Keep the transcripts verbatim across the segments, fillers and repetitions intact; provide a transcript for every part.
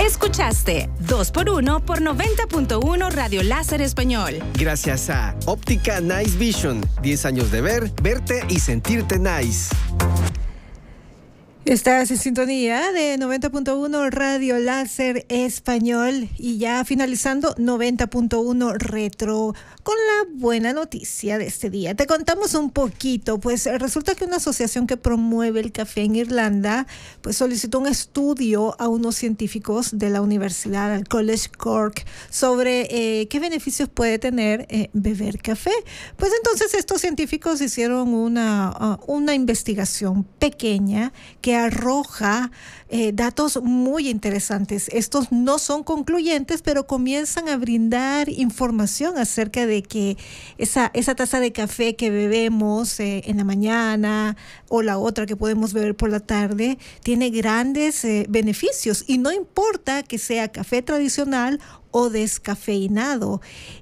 Escuchaste dos por uno por noventa punto uno Radio Láser Español. Gracias a Óptica Nice Vision. diez años de ver, verte y sentirte nice. Estás en sintonía de noventa punto uno Radio Láser Español y ya finalizando noventa punto uno Retro con la buena noticia de este día. Te contamos un poquito, pues resulta que una asociación que promueve el café en Irlanda pues solicitó un estudio a unos científicos de la universidad, al College Cork, sobre eh, qué beneficios puede tener eh, beber café. Pues entonces estos científicos hicieron una, uh, una investigación pequeña que arroja eh, datos muy interesantes. Estos no son concluyentes, pero comienzan a brindar información acerca de que esa, esa taza de café que bebemos eh, en la mañana o la otra que podemos beber por la tarde tiene grandes eh, beneficios, y no importa que sea café tradicional o descafeinado.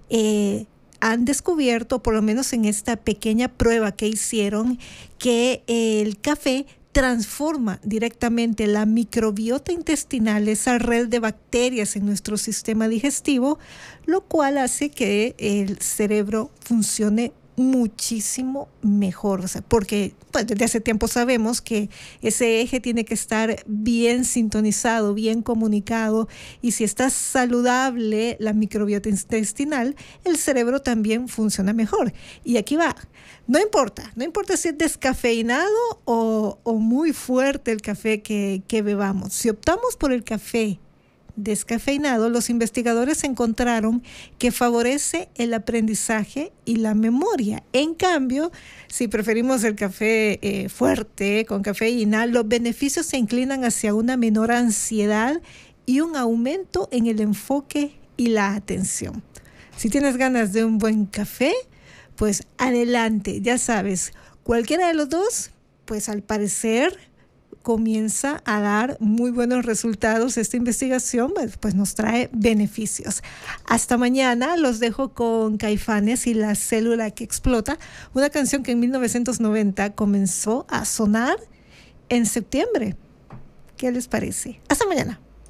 Eh, han descubierto, por lo menos en esta pequeña prueba que hicieron, que el café transforma directamente la microbiota intestinal, esa red de bacterias en nuestro sistema digestivo, lo cual hace que el cerebro funcione muchísimo mejor. O sea, porque pues, desde hace tiempo sabemos que ese eje tiene que estar bien sintonizado, bien comunicado, y si está saludable la microbiota intestinal, el cerebro también funciona mejor. Y aquí va. No importa, no importa si es descafeinado o, o muy fuerte el café que, que bebamos. Si optamos por el café descafeinado, los investigadores encontraron que favorece el aprendizaje y la memoria. En cambio, si preferimos el café eh, fuerte, con cafeína, los beneficios se inclinan hacia una menor ansiedad y un aumento en el enfoque y la atención. Si tienes ganas de un buen café, pues adelante, ya sabes, cualquiera de los dos, pues al parecer comienza a dar muy buenos resultados. Esta investigación pues, pues nos trae beneficios. Hasta mañana, los dejo con Caifanes y La Célula que Explota, una canción que en mil novecientos noventa comenzó a sonar en septiembre. ¿Qué les parece? Hasta mañana.